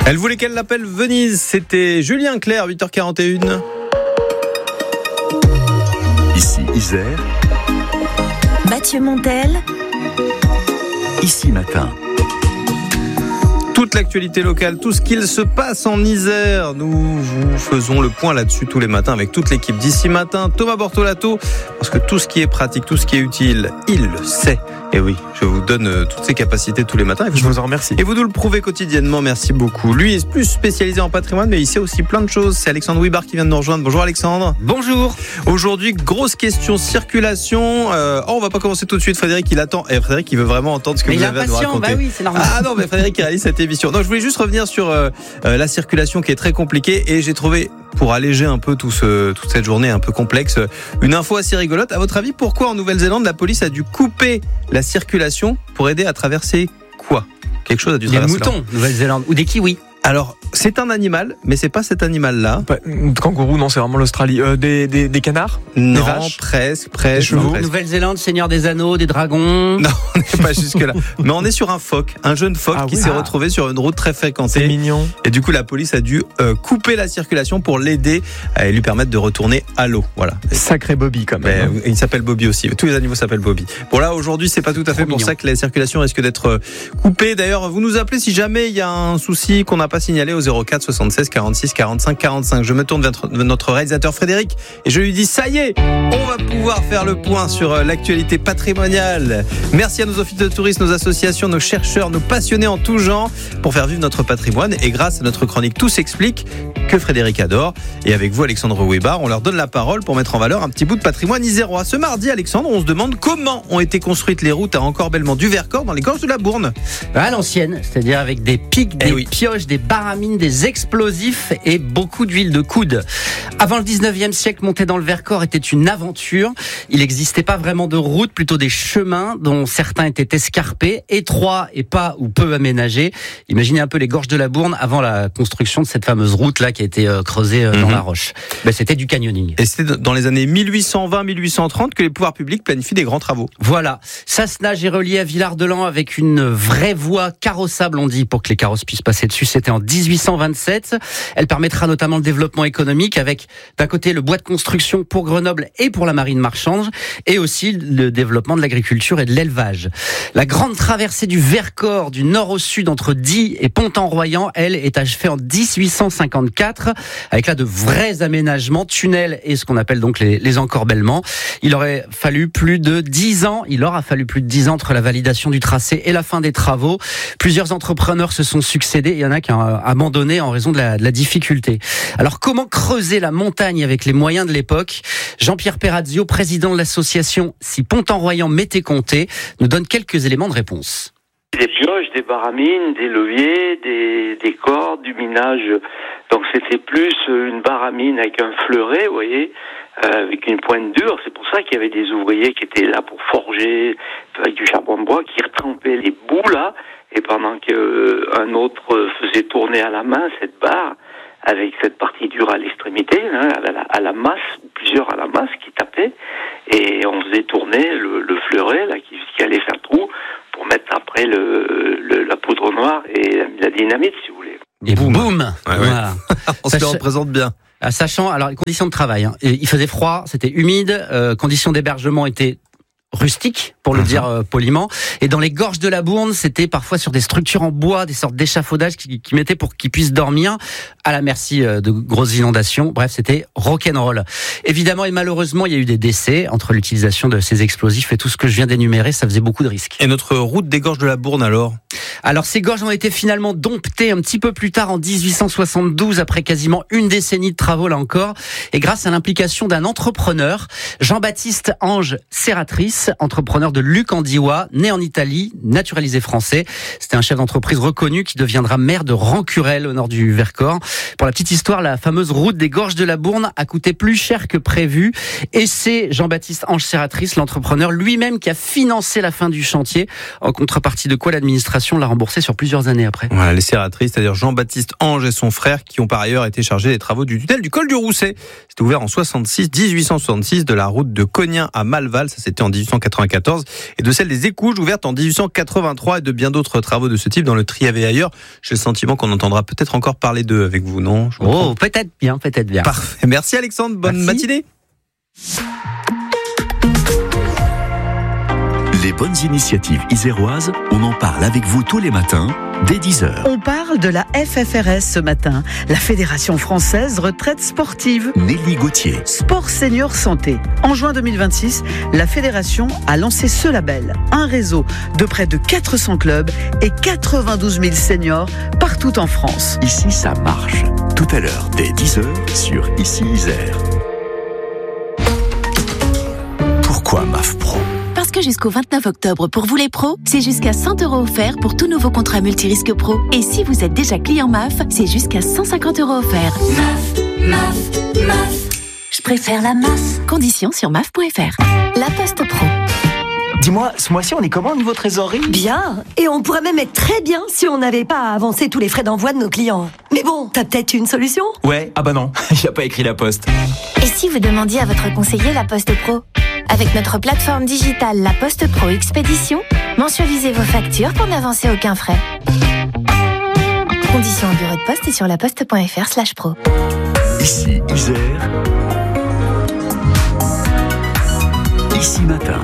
Elle voulait qu'elle l'appelle Venise. C'était Julien Clerc, 8h41. Ici Isère. Mathieu Montel. Ici Matin. Toute l'actualité locale, tout ce qu'il se passe en Isère, nous vous faisons le point là-dessus tous les matins avec toute l'équipe d'Ici Matin. Thomas Bortolato, parce que tout ce qui est pratique, tout ce qui est utile, il le sait. Et oui, je vous donne toutes ces capacités tous les matins. Je vous en remercie. Et vous nous le prouvez quotidiennement, merci beaucoup. Lui est plus spécialisé en patrimoine, mais il sait aussi plein de choses. C'est Alexandre Ouibard qui vient de nous rejoindre. Bonjour Alexandre. Bonjour. Aujourd'hui, grosse question circulation. On va pas commencer tout de suite. Frédéric, il attend. Et Frédéric, il veut vraiment entendre ce que vous avez à nous raconter. Bah oui, c'est normal. Ah non, mais Frédéric il réalise cette émission. Non, je voulais juste revenir sur la circulation qui est très compliquée. Et j'ai trouvé, pour alléger un peu toute cette journée un peu complexe, une info assez rigolote. À votre avis, pourquoi en Nouvelle-Zélande, la police a dû couper la circulation pour aider à traverser quoi ? Quelque chose a dû Des traverser. moutons, Nouvelle-Zélande, ou des kiwis. Alors, c'est un animal, mais c'est pas cet animal-là. Kangourou, non, c'est vraiment l'Australie. Des canards ? Non, Des vaches ? presque. Des chevaux ? Non, presque. Nouvelle-Zélande, Seigneur des Anneaux, des dragons. Non, on n'est pas jusque-là. Mais on est sur un phoque, un jeune phoque qui s'est retrouvé sur une route très fréquentée. C'est mignon. Et du coup, la police a dû couper la circulation pour l'aider et lui permettre de retourner à l'eau. Voilà. Sacré Bobby, quand même. Il s'appelle Bobby aussi. Tous les animaux s'appellent Bobby. Bon là, aujourd'hui, c'est pas tout à fait pour ça que la circulation risque d'être coupée. D'ailleurs, vous nous appelez si jamais il y a un souci qu'on n'a pas signalé au 04 76 46 45 45. Je me tourne vers notre réalisateur Frédéric et je lui dis ça y est, on va pouvoir faire le point sur l'actualité patrimoniale. Merci à nos offices de tourisme, nos associations, nos chercheurs, nos passionnés en tout genre pour faire vivre notre patrimoine. Et grâce à notre chronique Tout s'explique, que Frédéric adore, et avec vous Alexandre Ouibard, on leur donne la parole pour mettre en valeur un petit bout de patrimoine isérois. Ce mardi, Alexandre, on se demande comment ont été construites les routes à Encorbellement du Vercors dans les gorges de la Bourne. À l'ancienne, c'est-à-dire avec des pics, des pioches, des baramines, des explosifs et beaucoup d'huile de coude. Avant le 19e siècle, monter dans le Vercors était une aventure. Il n'existait pas vraiment de route, plutôt des chemins dont certains étaient escarpés, étroits et pas ou peu aménagés. Imaginez un peu les gorges de la Bourne avant la construction de cette fameuse route-là qui a été creusée dans la roche. C'était du canyoning. Et c'était dans les années 1820-1830 que les pouvoirs publics planifient des grands travaux. Voilà. Sassenage est relié à Villard-de-Lans avec une vraie voie carrossable, on dit, pour que les carrosses puissent passer dessus. C'était en 1827. Elle permettra notamment le développement économique avec, d'un côté, le bois de construction pour Grenoble et pour la marine marchande, et aussi le développement de l'agriculture et de l'élevage. La grande traversée du Vercors, du nord au sud, entre Die et Pont-en-Royans, elle, est achevée en 1854, avec là de vrais aménagements, tunnels et ce qu'on appelle donc les encorbellements. Il aura fallu plus de 10 ans entre la validation du tracé et la fin des travaux. Plusieurs entrepreneurs se sont succédés, il y en a qui ont abandonné en raison de la difficulté. Alors comment creuser la montagne avec les moyens de l'époque ? Jean-Pierre Perazio, président de l'association Si Pont-en-Royans m'était compté, nous donne quelques éléments de réponse. Des pioches, des baramines, des leviers, des cordes, du minage. Donc c'était plus une baramine avec un fleuret, vous voyez, avec une pointe dure. C'est pour ça qu'il y avait des ouvriers qui étaient là pour forger avec du charbon de bois, qui retempaient les bouts là, et pendant qu'un autre faisait tourner à la main cette barre, avec cette partie dure à l'extrémité, à la masse, ou plusieurs à la masse qui tapaient, et on faisait tourner le fleuret là qui allait faire trou pour mettre après la poudre noire et la dynamite, si vous voulez. Et boum. Voilà. On se le représente bien. Sachant, alors les conditions de travail, il faisait froid, c'était humide, conditions d'hébergement étaient rustiques, pour le dire poliment. Et dans les gorges de la Bourne, c'était parfois sur des structures en bois, des sortes d'échafaudages qui mettaient pour qu'ils puissent dormir à la merci de grosses inondations. Bref, c'était rock'n'roll. Évidemment et malheureusement, il y a eu des décès entre l'utilisation de ces explosifs et tout ce que je viens d'énumérer. Ça faisait beaucoup de risques. Et notre route des gorges de la Bourne alors, ces gorges ont été finalement domptées un petit peu plus tard en 1872, après quasiment une décennie de travaux là encore, et grâce à l'implication d'un entrepreneur, Jean-Baptiste Ange Serratrice, entrepreneur de Luc-en-Diois, né en Italie, naturalisé français. C'était un chef d'entreprise reconnu qui deviendra maire de Rancurel au nord du Vercors. Pour la petite histoire, la fameuse route des gorges de la Bourne a coûté plus cher que prévu, et c'est Jean-Baptiste Ange Serratrice, l'entrepreneur lui-même, qui a financé la fin du chantier, en contrepartie de quoi l'administration l'a remboursé sur plusieurs années après. Voilà, les Serratrices, c'est-à-dire Jean-Baptiste Ange et son frère, qui ont par ailleurs été chargés des travaux du tunnel du col du Rousset. C'était ouvert en 1866, de la route de Cognin à Malval, ça c'était en 1866. 1894 et de celle des Écouges ouverte en 1883 et de bien d'autres travaux de ce type dans le Triavé ailleurs. J'ai le sentiment qu'on entendra peut-être encore parler d'eux avec vous, non? Peut-être bien. Parfait. Merci Alexandre, bonne matinée. Les bonnes initiatives iséroises, on en parle avec vous tous les matins, dès 10h. On parle de la FFRS ce matin, la Fédération Française Retraite Sportive. Nelly Gauthier. Sport Senior Santé. En juin 2026, la Fédération a lancé ce label. Un réseau de près de 400 clubs et 92 000 seniors partout en France. Ici, ça marche. Tout à l'heure, dès 10h, sur Ici Isère. Pourquoi MAF Pro ? Parce que jusqu'au 29 octobre, pour vous les pros, c'est jusqu'à 100 € offerts pour tout nouveau contrat multirisque pro. Et si vous êtes déjà client MAF, c'est jusqu'à 150 € offerts. MAF. Je préfère la MAF. Conditions sur MAF.fr. La Poste Pro. Dis-moi, ce mois-ci, on est comment au niveau trésorerie ? Bien. Et on pourrait même être très bien si on n'avait pas à avancer tous les frais d'envoi de nos clients. Mais bon, t'as peut-être une solution ? Ouais, ah bah non, il a pas écrit la Poste. Et si vous demandiez à votre conseiller la Poste Pro ? Avec notre plateforme digitale La Poste Pro Expédition, mensualisez vos factures pour n'avancer aucun frais. Conditions en bureau de poste et sur laposte.fr/pro. Ici Isère. Ici Matin.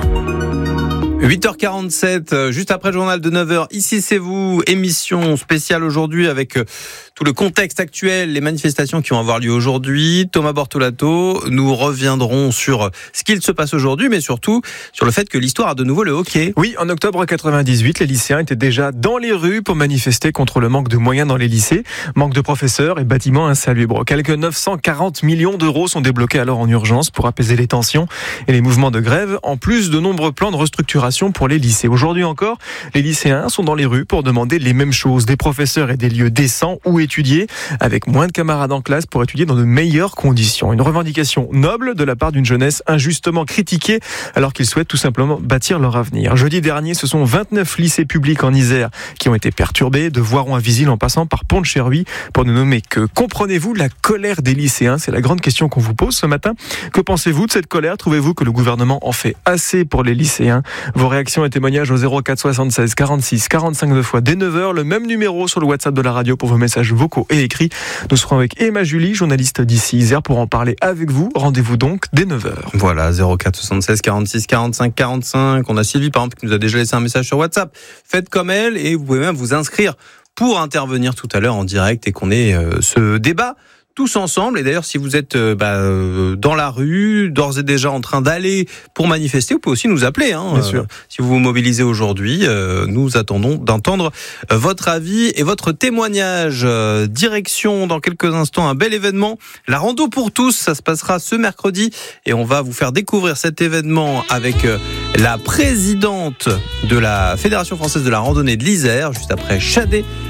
8h47, juste après le journal de 9h, ici c'est vous, émission spéciale aujourd'hui avec tout le contexte actuel, les manifestations qui vont avoir lieu aujourd'hui. Thomas Bortolato, nous reviendrons sur ce qu'il se passe aujourd'hui, mais surtout sur le fait que l'histoire a de nouveau le hockey. Oui, en octobre 98, les lycéens étaient déjà dans les rues pour manifester contre le manque de moyens dans les lycées, manque de professeurs et bâtiments insalubres. Quelques 940 millions d'euros sont débloqués alors en urgence pour apaiser les tensions et les mouvements de grève, en plus de nombreux plans de restructuration pour les lycées. Aujourd'hui encore, les lycéens sont dans les rues pour demander les mêmes choses, des professeurs et des lieux décents où étudier, avec moins de camarades en classe pour étudier dans de meilleures conditions. Une revendication noble de la part d'une jeunesse injustement critiquée alors qu'ils souhaitent tout simplement bâtir leur avenir. Jeudi dernier, ce sont 29 lycées publics en Isère qui ont été perturbés, de Voiron à Visil en passant par Pont-de-Cherruy, pour ne nommer que. Comprenez-vous la colère des lycéens ? C'est la grande question qu'on vous pose ce matin. Que pensez-vous de cette colère ? Trouvez-vous que le gouvernement en fait assez pour les lycéens ? Vos réactions et témoignages au 04 76 46 45 2 fois dès 9h. Le même numéro sur le WhatsApp de la radio pour vos messages vocaux et écrits. Nous serons avec Emma Julie, journaliste d'ici Isère, pour en parler avec vous. Rendez-vous donc dès 9h. Voilà, 04 76 46 45 45. On a Sylvie par exemple qui nous a déjà laissé un message sur WhatsApp. Faites comme elle et vous pouvez même vous inscrire pour intervenir tout à l'heure en direct et qu'on ait ce débat tous ensemble. Et d'ailleurs, si vous êtes dans la rue, d'ores et déjà en train d'aller pour manifester, vous pouvez aussi nous appeler. Bien sûr. Si vous vous mobilisez aujourd'hui, nous attendons d'entendre votre avis et votre témoignage. Direction, dans quelques instants, un bel événement. La rando pour tous, ça se passera ce mercredi. Et on va vous faire découvrir cet événement avec la présidente de la Fédération Française de la Randonnée de l'Isère, juste après Chadet.